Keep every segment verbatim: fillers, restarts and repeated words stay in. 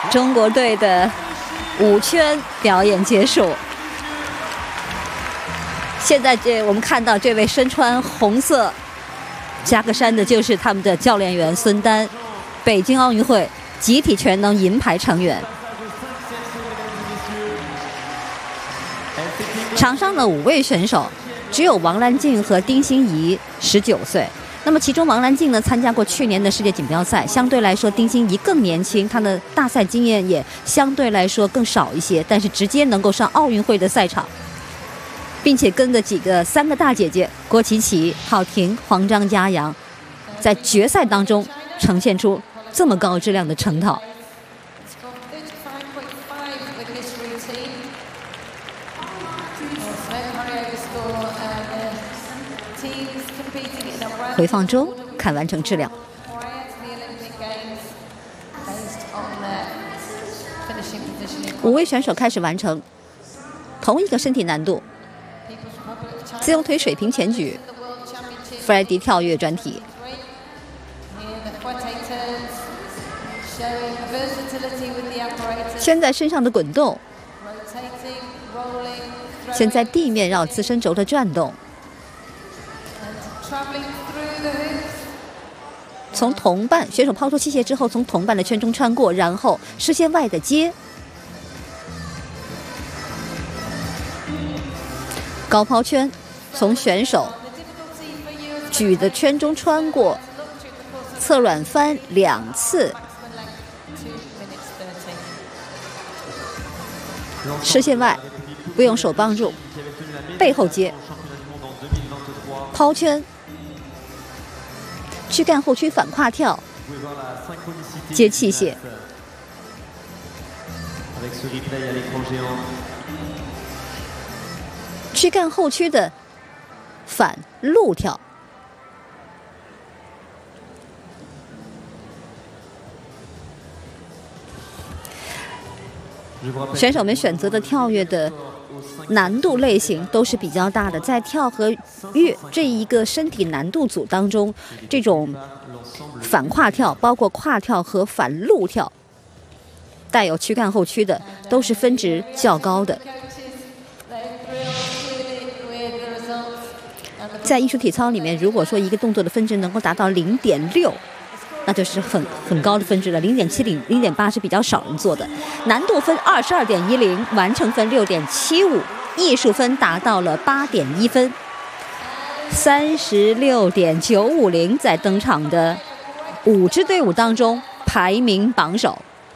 中国队的五圈表演结束。现在这我们看到这位身穿红色夹克衫的，就是他们的教练员孙丹，北京奥运会集体全能银牌成员。场上的五位选手，只有王兰静和丁欣怡十九岁。那么其中王兰静呢参加过去年的世界锦标赛，相对来说丁欣怡更年轻，她的大赛经验也相对来说更少一些，但是直接能够上奥运会的赛场，并且跟着几个三个大姐姐郭琪琪、郝婷、黄张嘉阳，在决赛当中呈现出这么高质量的成套。回放中看完成质量。五位选手开始完成同一个身体难度，自由腿水平前举、弗莱迪跳跃转体。先在身上的滚动，先在地面绕自身轴的转动，从同伴选手抛出器械之后，从同伴的圈中穿过，然后视线外的接，高抛圈，从选手举的圈中穿过，侧软翻两次，视线外，不用手帮助，背后接，抛圈，躯干后屈反胯跳，接器械，躯干后屈的反路跳。选手们选择的跳跃的难度类型都是比较大的，在跳和跃这一个身体难度组当中，这种反胯跳，包括胯跳和反路跳，带有躯干后屈的，都是分值较高的。在艺术体操里面，如果说一个动作的分值能够达到零点六，那就是很很高的分值了。零点七零、零点八是比较少人做的。难度分二十二点一零，完成分六点七五，艺术分达到了八点一分，三十六点九五零，在登场的五支队伍当中排名榜首。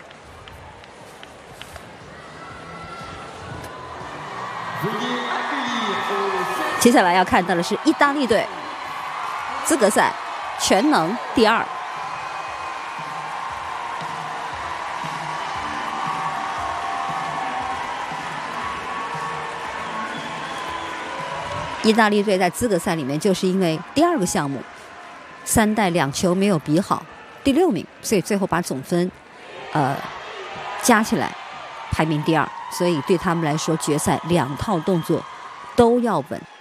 接下来要看到的是意大利队资格赛全能第二。意大利队在资格赛里面就是因为第二个项目三带两球没有比好，第六名，所以最后把总分呃加起来排名第二，所以对他们来说决赛两套动作都要稳。